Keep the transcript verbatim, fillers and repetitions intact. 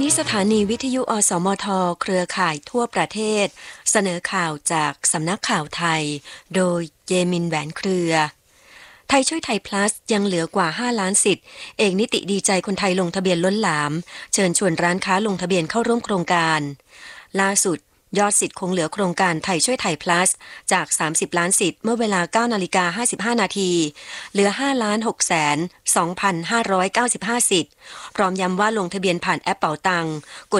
นี้สถานีวิทยุอสมทเครือข่ายทั่วประเทศเสนอข่าวจากสำนักข่าวไทยโดยเยมินแหวนเครือไทยช่วยไทย plus ยังเหลือกว่าห้าล้านสิทธิ์เอกนิติดีใจคนไทยลงทะเบียนล้นหลามเชิญชวนร้านค้าลงทะเบียนเข้าร่วมโครงการล่าสุดยอดสิทธิ์คงเหลือโครงการไทยช่วยไทย plus จากสามสิบล้านสิทธิ์เมื่อเวลา เก้านาฬิกาห้าสิบห้านาทีเหลือ ห้าล้านหกแสนสองพันห้าร้อยเก้าสิบห้า สิทธิ์พร้อมย้ำว่าลงทะเบียนผ่านแอปเป๋าตังก